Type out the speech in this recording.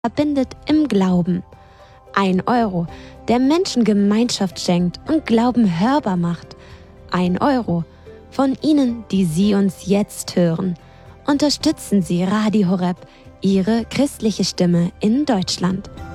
verbindet im Glauben. 1 Euro, der Menschen Gemeinschaft schenkt und Glauben hörbar macht. 1 Euro von Ihnen, die Sie uns jetzt hören. Unterstützen Sie Radio Horeb, Ihre christliche Stimme in Deutschland.